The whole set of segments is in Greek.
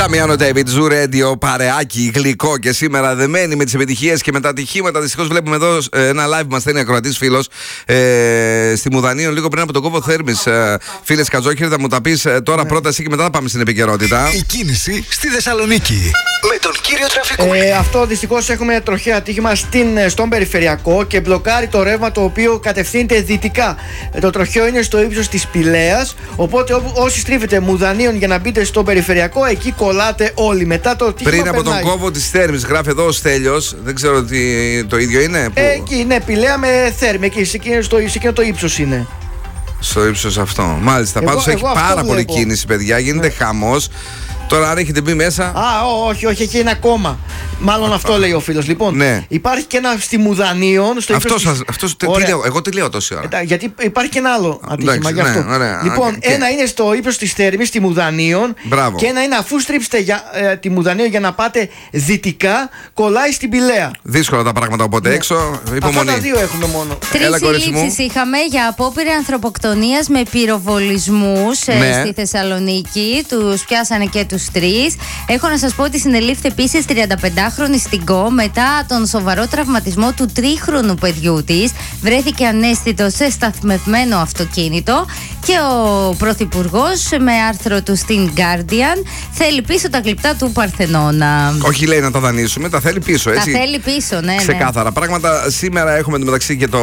Νταμιάνο Ντέιβιτ, Ζου Radio, παρεάκι, γλυκό και σήμερα δεμένοι με τις επιτυχίες και με τα ατυχήματα. Δυστυχώς βλέπουμε εδώ ένα live που μας στέλνει ακροατής φίλος στη Μουδανίων λίγο πριν από τον κόβο Θέρμης. Φίλε Κατζόχερ, θα μου τα πεις τώρα πρόταση και μετά θα πάμε στην επικαιρότητα. Η κίνηση στη Θεσσαλονίκη με τον κύριο Τραφικού. Αυτό δυστυχώς έχουμε τροχαίο ατύχημα στον περιφερειακό και μπλοκάρει το ρεύμα το οποίο κατευθύνεται δυτικά. Το τροχαίο είναι στο ύψος της Πηλαίας. Οπότε όσοι στρίβετε Μουδανίων για να μπείτε στον περιφερειακό, εκεί κολλάτε όλοι. Μετά το ατύχημα πριν από τον κόβο της Θέρμης, γράφει εδώ ο Στέλιος. Δεν ξέρω τι το ίδιο είναι. Εκεί, ναι, Πηλαία με Θέρμη. Εκεί, σε εκείνο το ύψος είναι. Στο ύψος αυτό. Μάλιστα. Πάντως έχει πάρα πολύ κίνηση, παιδιά. Γίνεται χαμός. Τώρα, αν έχετε μπει μέσα. Όχι, έχει ένα ακόμα. Μάλλον αυτό λέει ο φίλος. Λοιπόν, ναι. Υπάρχει και ένα στη Μουδανίων. Εγώ τι λέω τόση ώρα. Γιατί υπάρχει και ένα άλλο ατύχημα γι' αυτό. Ναι, ωραία. Λοιπόν, ένα είναι στο ύψος της Θέρμης, στη Μουδανίων. Μπράβο. Και ένα είναι αφού στρίψετε τη Μουδανίων για να πάτε δυτικά, κολλάει στην Πηλαία. Δύσκολα τα πράγματα οπότε έξω. Υπομονή. Αυτά τα δύο έχουμε μόνο. 3 συλλήψεις είχαμε για απόπειρα ανθρωποκτονίας με πυροβολισμούς στη Θεσσαλονίκη. Τους πιάσανε και τους 3. Έχω να σας πω ότι συνελήφθη επίσης 35χρονη στην ΚΟ μετά τον σοβαρό τραυματισμό του 3χρονου παιδιού της. Βρέθηκε αναίσθητο σε σταθμευμένο αυτοκίνητο και ο Πρωθυπουργός με άρθρο του στην Guardian θέλει πίσω τα γλυπτά του Παρθενώνα. Όχι, λέει να τα δανείσουμε, τα θέλει πίσω, έτσι. Τα θέλει πίσω, ναι. Ξεκάθαρα πράγματα. Σήμερα έχουμε εντωμεταξύ και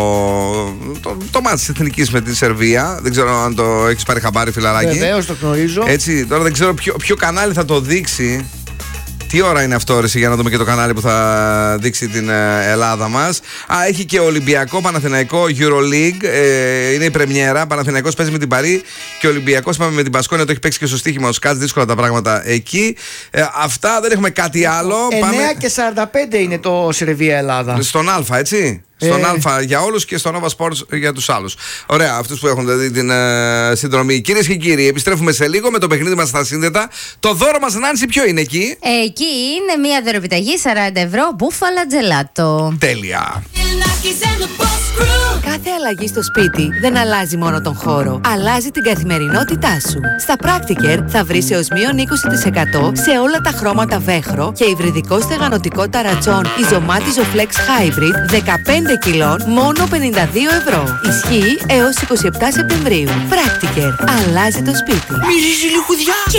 το μάτι της Εθνικής με τη Σερβία. Δεν ξέρω αν το έχεις πάρει χαμπάρι, φιλαράκι. Βεβαίως, το γνωρίζω. Έτσι, τώρα δεν ξέρω ποιο κανάλι θα το δείξει. Τι ώρα είναι αυτό, ρε, για να δούμε και το κανάλι που θα δείξει την Ελλάδα μας. Έχει και Ολυμπιακό, Παναθηναϊκό, Euroleague. Είναι η πρεμιέρα. Παναθηναϊκός παίζει με την Παρί και Ολυμπιακός πάμε με την Πασκόνια. Το έχει παίξει και στο στοίχημα ο Σκάτς. Δύσκολα τα πράγματα εκεί. Αυτά, δεν έχουμε κάτι άλλο. 9:45 είναι το Σερβία-Ελλάδα. Στον Α, έτσι. Στον Α για όλους και στο Nova Sports για τους άλλους. Ωραία, αυτούς που έχουν δει την συνδρομή. Κυρίες και κύριοι, επιστρέφουμε σε λίγο με το παιχνίδι μας στα σύνδετα. Το δώρο μας, Νάνση, ποιο είναι εκεί? Εκεί είναι μια δωρεπιταγή 40 ευρώ, μπούφαλα τζελάτο. Τέλεια. Κάθε αλλαγή στο σπίτι δεν αλλάζει μόνο τον χώρο, αλλάζει την καθημερινότητά σου. Στα Practiker θα βρεις έως μείον 20% σε όλα τα χρώματα βέχρο και υβριδικό στεγανοτικό ταρατσόν Ιζωμάτιζο Flex Hybrid 15 κιλών μόνο 52 ευρώ. Ισχύει έως 27 Σεπτεμβρίου. Practiker. Αλλάζει το σπίτι. Μυρίζει λιχουδιά.